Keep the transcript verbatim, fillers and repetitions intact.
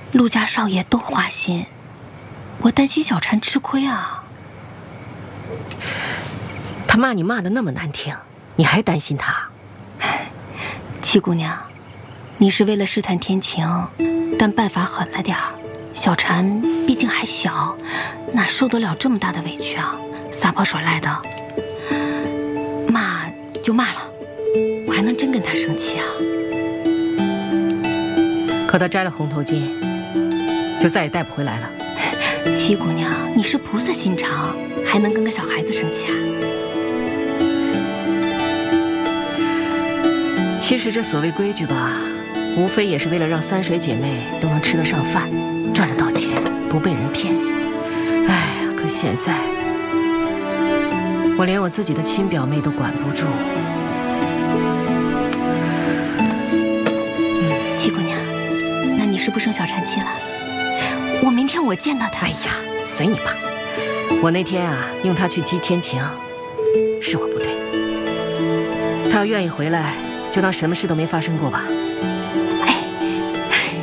陆家少爷都花心，我担心小婵吃亏啊。 他骂你骂得那么难听，你还担心他？ 七姑娘，你是为了试探天晴，但办法狠了点儿。小婵毕竟还小，哪受得了这么大的委屈啊？撒泼耍赖的，骂就骂了，我还能真跟他生气啊？ 可他摘了红头巾，就再也带不回来了。 七姑娘，你是菩萨心肠，还能跟个小孩子生气啊？ 其实这所谓规矩吧，无非也是为了让三水姐妹都能吃得上饭，赚得到钱，不被人骗。哎呀，可现在我连我自己的亲表妹都管不住。 嗯，七姑娘，那你是不生小婵气了？我明天我见到她。 哎呀，随你吧。我那天啊，用她去激天晴，是我不对。她要愿意回来，就当什么事都没发生过吧。